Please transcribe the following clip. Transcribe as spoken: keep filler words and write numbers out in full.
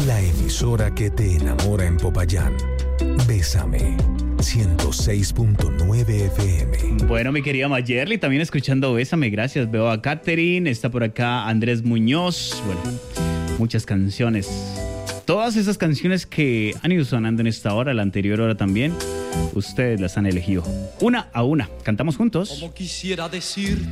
La emisora que te enamora en Popayán. Bésame. ciento seis punto nueve F M. Bueno, mi querida Mayerly, también escuchando Bésame, gracias. Veo a Katherine, está por acá Andrés Muñoz. Bueno, muchas canciones. Todas esas canciones que han ido sonando en esta hora, la anterior hora también, ustedes las han elegido una a una. Cantamos juntos. Como quisiera decir